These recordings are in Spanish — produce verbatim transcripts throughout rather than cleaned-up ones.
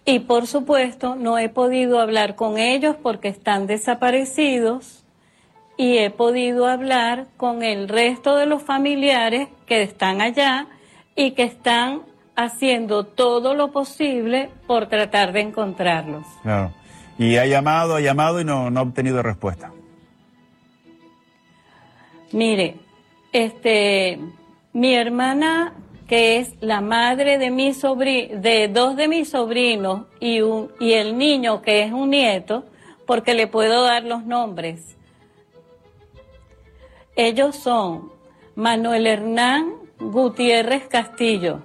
Y por supuesto no he podido hablar con ellos porque están desaparecidos, y he podido hablar con el resto de los familiares que están allá y que están haciendo todo lo posible por tratar de encontrarlos. Claro. Y ha llamado, ha llamado y no, no ha obtenido respuesta. Mire, este, mi hermana, que es la madre de mi sobri- de dos de mis sobrinos y, un, y el niño que es un nieto, porque le puedo dar los nombres. Ellos son Manuel Hernán Gutiérrez Castillo,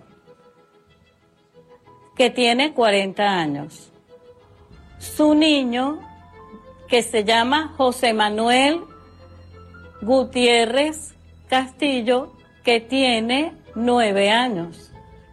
que tiene cuarenta años. Su niño, que se llama José Manuel Gutiérrez Castillo, que tiene nueve años.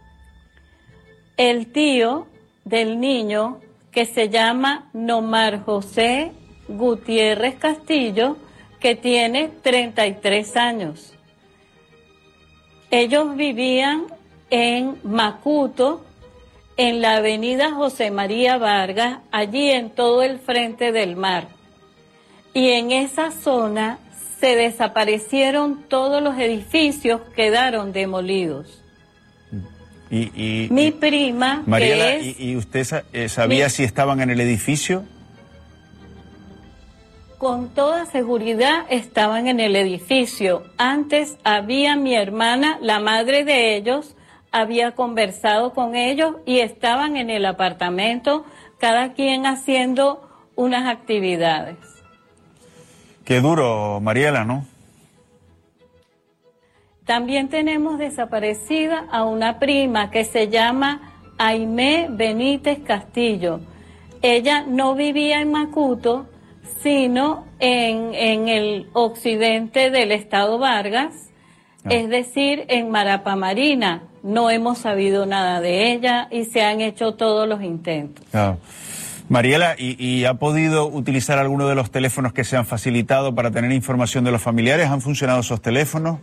El tío del niño, que se llama Nomar José Gutiérrez Castillo, que tiene treinta y tres años. Ellos vivían en Macuto, en la avenida José María Vargas, allí en todo el frente del mar. Y en esa zona se desaparecieron todos los edificios, quedaron demolidos. Y, y, Mi prima, Mariela, que es... ¿y, y usted sabía mi, si estaban en el edificio? Con toda seguridad estaban en el edificio. Antes había mi hermana, la madre de ellos, había conversado con ellos y estaban en el apartamento, cada quien haciendo unas actividades. Qué duro, Mariela, ¿no? También tenemos desaparecida a una prima que se llama Aimé Benítez Castillo. Ella no vivía en Macuto, sino en, en el occidente del estado Vargas, ah. es decir, en Marapa Marina. No hemos sabido nada de ella y se han hecho todos los intentos. Ah. Mariela, ¿y, ¿y ha podido utilizar alguno de los teléfonos que se han facilitado para tener información de los familiares? ¿Han funcionado esos teléfonos?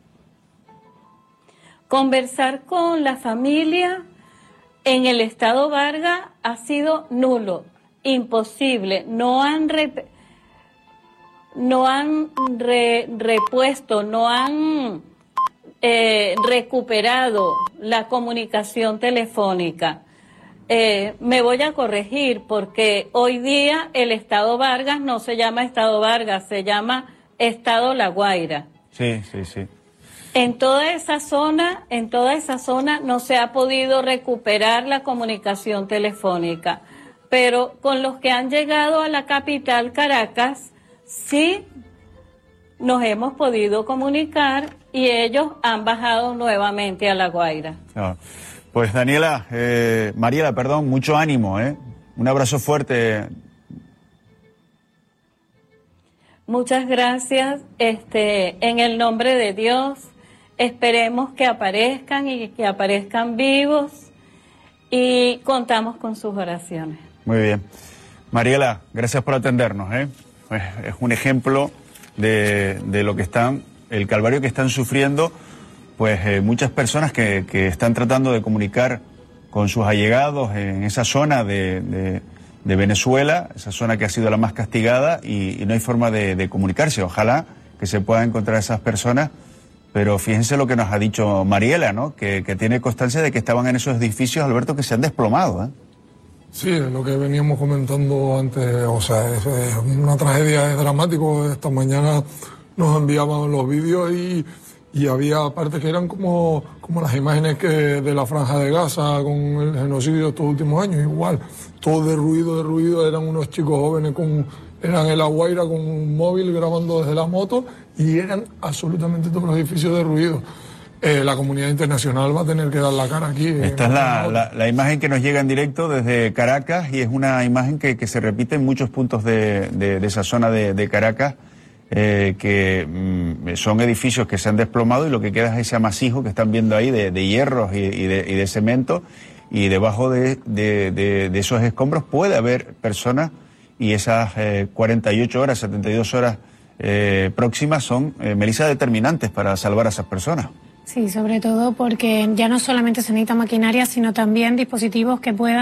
Conversar con la familia en el estado Vargas ha sido nulo, imposible. No han re, no han re, repuesto, no han eh, recuperado la comunicación telefónica. Eh, me voy a corregir porque hoy día el estado Vargas no se llama estado Vargas, se llama estado La Guaira. Sí, sí, sí. En toda esa zona, en toda esa zona no se ha podido recuperar la comunicación telefónica, pero con los que han llegado a la capital Caracas, sí nos hemos podido comunicar y ellos han bajado nuevamente a La Guaira. Ah, pues Daniela, eh, Mariela, perdón, mucho ánimo, ¿eh? Un abrazo fuerte. Muchas gracias, este, en el nombre de Dios. Esperemos que aparezcan y que aparezcan vivos y contamos con sus oraciones. Muy bien. Mariela, gracias por atendernos, ¿eh? Pues es un ejemplo de, de lo que están, el calvario que están sufriendo, pues eh, muchas personas que, que están tratando de comunicar con sus allegados en esa zona de, de, de Venezuela, esa zona que ha sido la más castigada y, y no hay forma de, de comunicarse. Ojalá que se puedan encontrar esas personas. Pero fíjense lo que nos ha dicho Mariela, ¿no? Que, que tiene constancia de que estaban en esos edificios, Alberto, que se han desplomado, ¿eh? Sí, es lo que veníamos comentando antes, o sea, es, es una tragedia, es dramático. Esta mañana nos enviaban los vídeos y, y había partes que eran como, como las imágenes que de la Franja de Gaza con el genocidio de estos últimos años, igual. Todo derruido, derruido, eran unos chicos jóvenes con... eran en La Guaira con un móvil grabando desde la moto y eran absolutamente todos los edificios derruidos. Eh, la comunidad internacional va a tener que dar la cara aquí. Esta es la, la, la imagen que nos llega en directo desde Caracas y es una imagen que, que se repite en muchos puntos de, de, de esa zona de, de Caracas, eh, que mm, son edificios que se han desplomado y lo que queda es ese amasijo que están viendo ahí de, de hierros y, y, de, y de cemento, y debajo de, de, de, de esos escombros puede haber personas. Y esas eh, cuarenta y ocho horas, setenta y dos horas eh, próximas son, eh, Melissa, determinantes para salvar a esas personas. Sí, sobre todo porque ya no solamente se necesita maquinaria, sino también dispositivos que puedan